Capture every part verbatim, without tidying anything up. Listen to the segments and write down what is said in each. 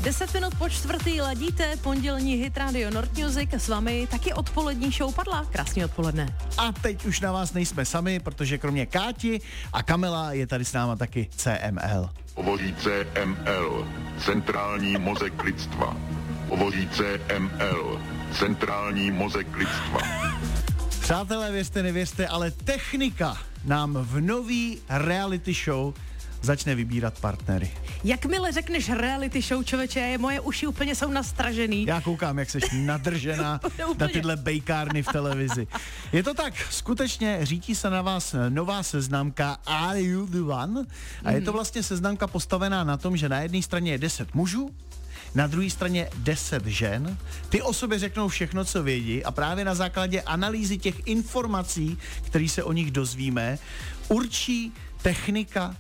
Deset minut po čtvrtý ladíte pondělní hit Radio Nord Music, s vámi taky odpolední show Padla. Krásný odpoledne. A teď už na vás nejsme sami, protože kromě Káti a Kamila je tady s náma taky C M L. Hovoří C M L, centrální mozek lidstva. Hovoří C M L, centrální mozek lidstva. Přátelé, věřte, nevěřte, ale technika nám v nový reality show začne vybírat partnery. Jakmile řekneš reality show, člověče, moje uši úplně jsou nastražený. Já koukám, jak seš nadržená na tyhle bejkárny v televizi. Je to tak, skutečně řítí se na vás nová seznamka Are You The One? A je to vlastně seznamka postavená na tom, že na jedné straně je deset mužů, na druhé straně deset žen. Ty o sobě řeknou všechno, co vědí, a právě na základě analýzy těch informací, které se o nich dozvíme, určí technika,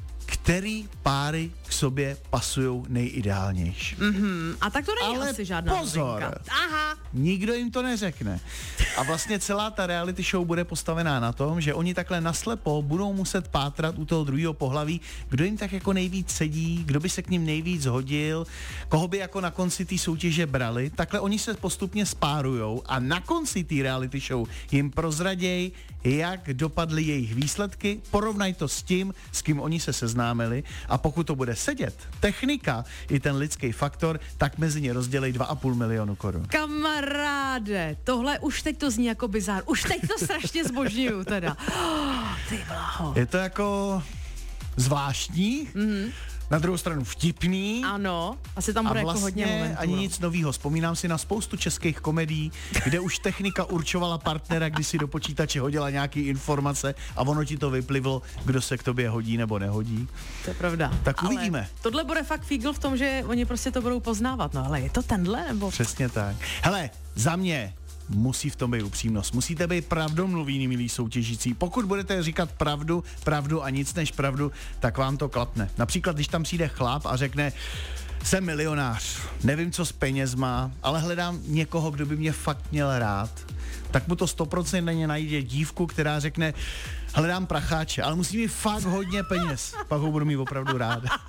který páry k sobě pasujou nejideálnější. Mm-hmm. A tak to není ale asi žádná pozor, novinka. Aha. Nikdo jim to neřekne. A vlastně celá ta reality show bude postavená na tom, že oni takhle naslepo budou muset pátrat u toho druhého pohlaví, kdo jim tak jako nejvíc sedí, kdo by se k ním nejvíc hodil, koho by jako na konci té soutěže brali. Takhle oni se postupně spárujou a na konci té reality show jim prozraděj, jak dopadly jejich výsledky, porovnaj to s tím, s kým oni se seznámili, a pokud to bude sedět, technika i ten lidský faktor, tak mezi ně rozdělej dva a půl milionu korun. Kamaráde, tohle už teď to zní jako bizár. Už teď to strašně zbožňuju teda. Oh, ty blaho. Je to jako zvláštní, mm-hmm. na druhou stranu vtipný. Ano, asi tam bude a vlastně jako hodně momentů. ani no. nic novýho. Vzpomínám si na spoustu českých komedií, kde už technika určovala partnera, kdy si do počítače hodila nějaký informace a ono ti to vyplivlo, kdo se k tobě hodí nebo nehodí. To je pravda. Tak ale uvidíme. Tohle bude fakt fígl v tom, že oni prostě to budou poznávat. No ale je to tenhle nebo? Přesně tak. Hele, za mě musí v tom být upřímnost. Musíte být pravdomluví, milí soutěžící. Pokud budete říkat pravdu, pravdu a nic než pravdu, tak vám to klapne. Například, když tam přijde chlap a řekne: jsem milionář, nevím, co s penězma, ale hledám někoho, kdo by mě fakt měl rád, tak mu to sto procent najde dívku, která řekne: hledám pracháče, ale musí mít fakt hodně peněz, pak ho budu mít opravdu ráda.